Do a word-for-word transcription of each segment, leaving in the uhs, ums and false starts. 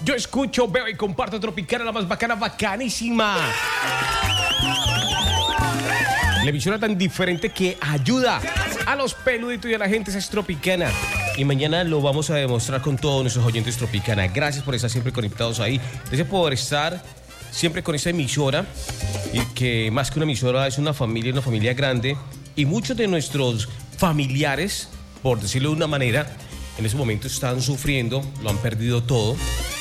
Yo escucho, veo y comparto Tropicana, la más bacana, bacanísima. La emisora tan diferente que ayuda a los peluditos y a la gente, esa es Tropicana. Y mañana lo vamos a demostrar con todos nuestros oyentes Tropicana. Gracias por estar siempre conectados ahí. Gracias por estar siempre con esa emisora. Y que más que una emisora es una familia, una familia grande. Y muchos de nuestros familiares, por decirlo de una manera, en ese momento están sufriendo, lo han perdido todo.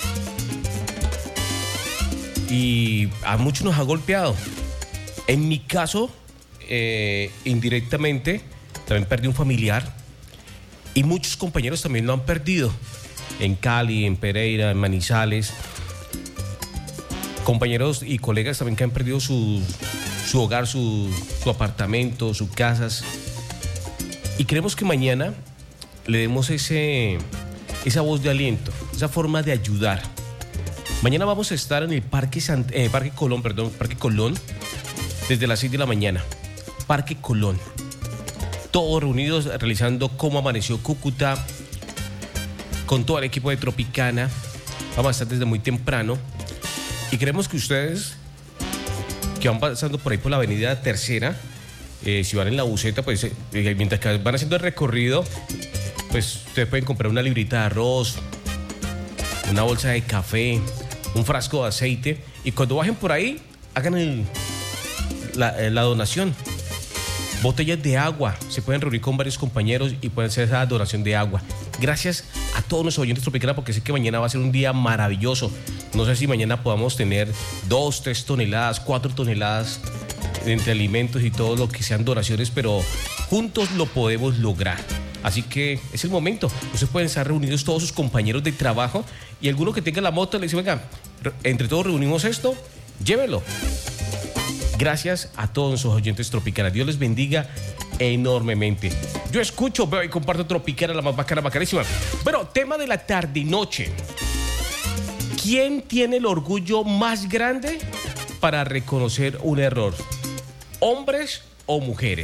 Y a muchos nos ha golpeado. En mi caso, eh, indirectamente, también perdí un familiar. Y muchos compañeros también lo han perdido. En Cali, en Pereira, en Manizales. Compañeros y colegas también que han perdido su, su hogar, su, su apartamento, sus casas. Y queremos que mañana le demos ese, esa voz de aliento, esa forma de ayudar. Mañana vamos a estar en el Parque, Sant, eh, Parque Colón, perdón, Parque Colón, desde las seis de la mañana. Parque Colón. Todos reunidos realizando cómo amaneció Cúcuta, con todo el equipo de Tropicana. Vamos a estar desde muy temprano. Y queremos que ustedes, que van pasando por ahí por la avenida Tercera, eh, si van en la buseta, pues eh, mientras que van haciendo el recorrido, pues ustedes pueden comprar una librita de arroz, una bolsa de café, un frasco de aceite, y cuando bajen por ahí, hagan el, la, la donación. Botellas de agua, se pueden reunir con varios compañeros y pueden hacer esa donación de agua. Gracias a todos nuestros oyentes Tropicana, porque sé que mañana va a ser un día maravilloso. No sé si mañana podamos tener dos, tres toneladas, cuatro toneladas entre alimentos y todo lo que sean donaciones, pero juntos lo podemos lograr. Así que es el momento. Ustedes pueden estar reunidos todos sus compañeros de trabajo y alguno que tenga la moto le dice, venga, entre todos reunimos esto, llévelo. Gracias a todos nuestros oyentes Tropicana. Dios les bendiga enormemente. Yo escucho, veo y comparto Tropicana, la más bacana, bacanísima. Bueno, tema de la tarde y noche. ¿Quién tiene el orgullo más grande para reconocer un error? ¿Hombres o mujeres?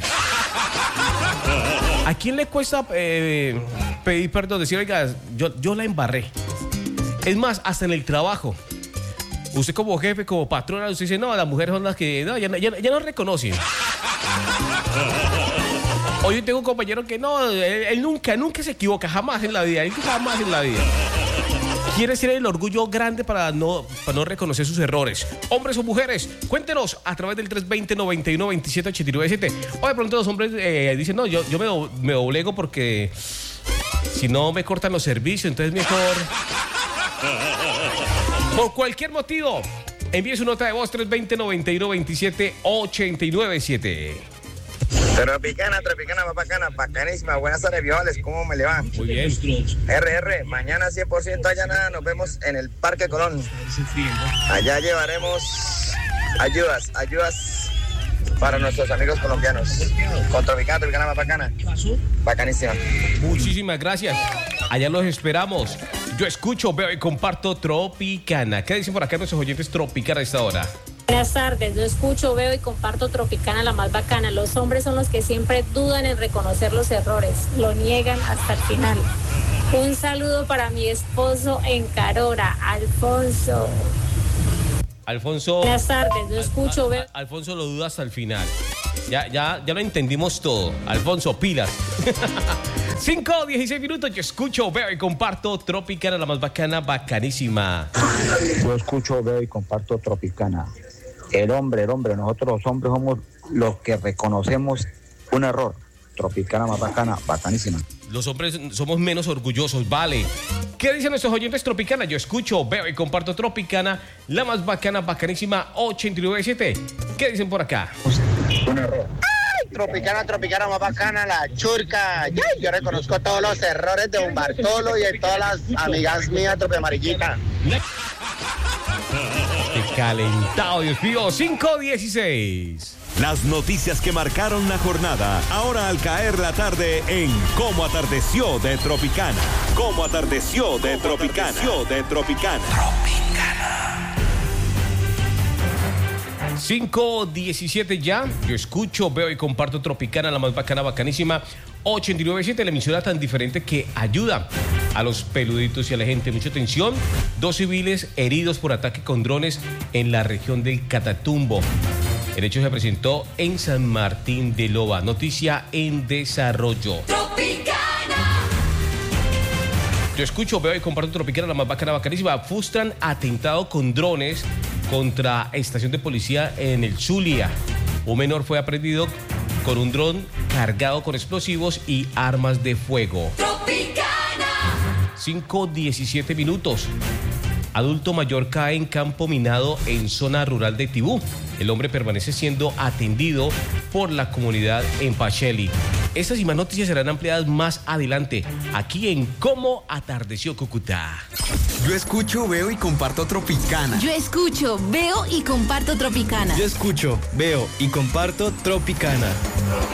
¿A quién le cuesta eh, pedir perdón? Decir, oiga, yo, yo la embarré. Es más, hasta en el trabajo. Usted como jefe, como patrona, usted dice, no, las mujeres son las que no, ya, ya, ya no reconocen. Hoy tengo un compañero que no, él, él nunca, nunca se equivoca, jamás en la vida, él jamás en la vida. ¿Quiere ser el orgullo grande para no, para no reconocer sus errores? ¿Hombres o mujeres? Cuéntenos a través del tres dos cero, noventa y uno, veintisiete, ochenta y nueve siete. O de pronto los hombres eh, dicen, no, yo, yo me, do, me doblego porque si no me cortan los servicios, entonces mejor... Por cualquier motivo, envíe su nota de voz tres dos cero, noventa y uno, veintisiete, ochenta y nueve siete. Tropicana, Tropicana, más bacana, bacanísima. Buenas tardes, viejales, ¿cómo me le va? Muy bien. R R, mañana cien por ciento allá nada, nos vemos en el Parque Colón. Allá llevaremos ayudas, ayudas para nuestros amigos colombianos. Con Tropicana, Tropicana, más bacana, bacanísima. Muchísimas gracias. Allá los esperamos. Yo escucho, veo y comparto Tropicana. ¿Qué dicen por acá nuestros oyentes Tropicana a esta hora? Buenas tardes, yo escucho, veo y comparto Tropicana, la más bacana. Los hombres son los que siempre dudan en reconocer los errores, lo niegan hasta el final. Un saludo para mi esposo en Carora, Alfonso. Alfonso. Buenas tardes, yo escucho, veo. Alfonso lo duda hasta el final. Ya, ya, ya lo entendimos todo. Alfonso, pilas. cinco, dieciséis minutos, yo escucho, veo y comparto Tropicana, la más bacana, bacanísima. Yo escucho, veo y comparto Tropicana. El hombre, el hombre, nosotros los hombres somos los que reconocemos un error. Tropicana, más bacana, bacanísima. Los hombres somos menos orgullosos, vale. ¿Qué dicen nuestros oyentes Tropicana? Yo escucho, veo y comparto Tropicana, la más bacana, bacanísima, ochenta y nueve siete. ¿Qué dicen por acá? Un error. Tropicana, Tropicana, más bacana, la churca. Yo, yo reconozco todos los errores de un Bartolo y de todas las amigas mías, Trope Amarillita. Qué calentado, Dios mío. cinco dieciséis. Las noticias que marcaron la jornada, ahora al caer la tarde en Cómo atardeció de Tropicana. Cómo atardeció de Tropicana. de Tropicana. Tropicana. cinco diecisiete ya. Yo escucho, veo y comparto Tropicana, la más bacana, bacanísima. ochenta y nueve punto siete, la emisora tan diferente que ayuda a los peluditos y a la gente. Mucha atención, dos civiles heridos por ataque con drones en la región del Catatumbo. El hecho se presentó en San Martín de Loba. Noticia en desarrollo. Tropicana. Yo escucho, veo y comparto Tropicana, la más bacana, bacanísima. Frustran atentado con drones contra estación de policía en el Zulia. Un menor fue aprehendido con un dron cargado con explosivos y armas de fuego. Tropicana. cinco diecisiete minutos. Adulto mayor cae en campo minado en zona rural de Tibú. El hombre permanece siendo atendido por la comunidad en Pacheli. Estas y más noticias serán ampliadas más adelante, aquí en Cómo Atardeció Cúcuta. Yo escucho, veo y comparto Tropicana. Yo escucho, veo y comparto Tropicana. Yo escucho, veo y comparto Tropicana.